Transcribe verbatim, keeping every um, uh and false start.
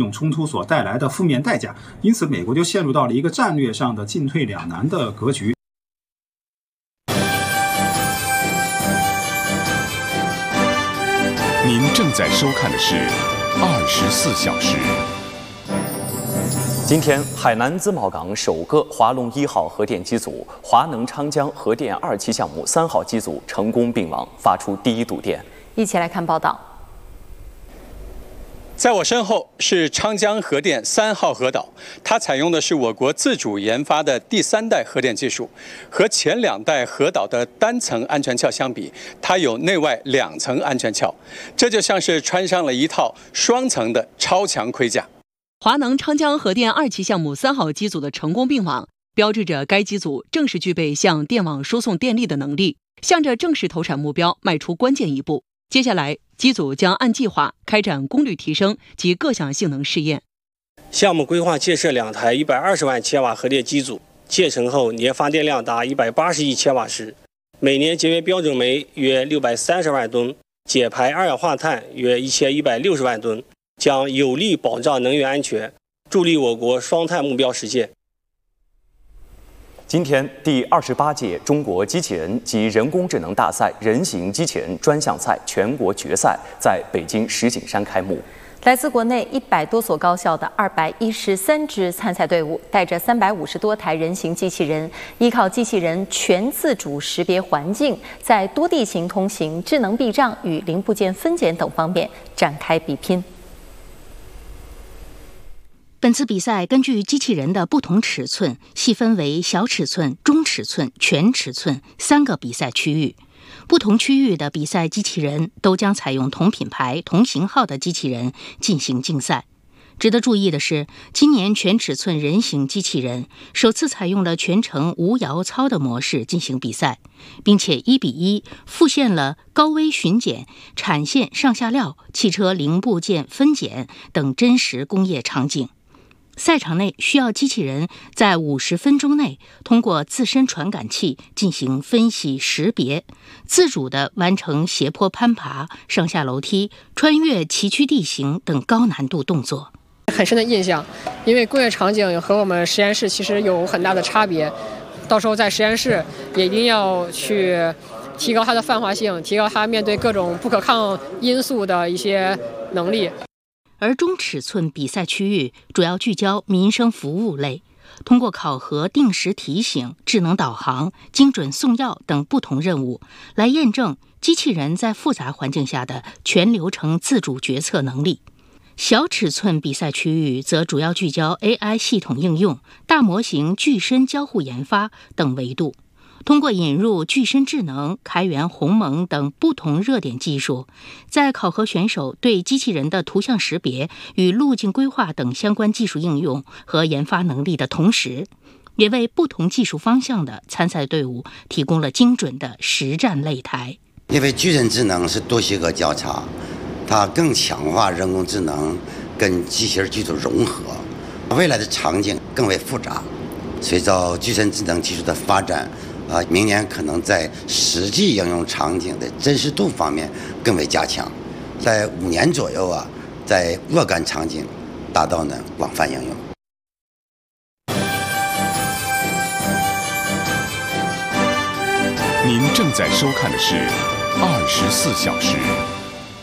场冲突所带来的负面代价，因此美国就陷入到了一个战略上的进退两难的格局。 您正在收看的是二十四小时。 今天，海南自贸港首个华龙一号核电机组华能昌江核电二期项目三号机组成功并网，发出第一度电。 一起来看报道。 在我身后是昌江核电三号核岛，它采用的是我国自主研发的第三代核电技术，和前两代核岛的单层安全壳相比，它有内外两层安全壳，这就像是穿上了一套双层的超强盔甲。 华能昌江核电二期项目三号机组的成功并网，标志着该机组正式具备向电网输送电力的能力，向着正式投产目标迈出关键一步。接下来，机组将按计划开展功率提升及各项性能试验。 项目规划建设两台一百二十万千瓦核电机组，建成后年发电量达一百八十亿千瓦时，每年节约标准煤约六百三十万吨，减排二氧化碳约一千一百六十万吨，将有力保障能源安全，助力我国双碳目标实现。 今天，第二十八届中国机器人及人工智能大赛人形机器人专项赛全国决赛在北京石景山开幕。 来自国内一百多所高校的二百一十三支参赛队伍，带着三百五十多台人形机器人，依靠机器人全自主识别环境，在多地形通行、智能避障与零部件分拣等方面展开比拼。 本次比赛根据机器人的不同尺寸，细分为小尺寸、中尺寸、全尺寸三个比赛区域。不同区域的比赛机器人都将采用同品牌、同型号的机器人进行竞赛。值得注意的是，今年全尺寸人形机器人首次采用了全程无摇操的模式进行比赛，并且一比一复现了高危巡检、产线上下料、汽车零部件分拣等真实工业场景。赛场内需要机器人在五十分钟内通过自身传感器进行分析识别，自主地完成斜坡攀爬、上下楼梯、穿越崎岖地形等高难度动作。 很深的印象，因为工业场景和我们实验室其实有很大的差别，到时候在实验室也一定要去提高它的泛化性，提高它面对各种不可抗因素的一些能力。 而中尺寸比赛区域主要聚焦民生服务类，通过考核定时提醒、智能导航、精准送药等不同任务，来验证机器人在复杂环境下的全流程自主决策能力。小尺寸比赛区域则主要聚焦 A I 系统应用、大模型具身交互研发等维度。通过引入具身智能、开源鸿蒙等不同热点技术，在考核选手对机器人的图像识别与路径规划等相关技术应用和研发能力的同时，也为不同技术方向的参赛队伍提供了精准的实战擂台。 因为具身智能是多学科交叉，它更强化人工智能跟机器人技术融合，未来的场景更为复杂。随着具身智能技术的发展，啊，明年可能在实际应用场景的真实度方面更为加强，在五年左右啊，在若干场景达到呢广泛应用。 您正在收看的是二十四小时。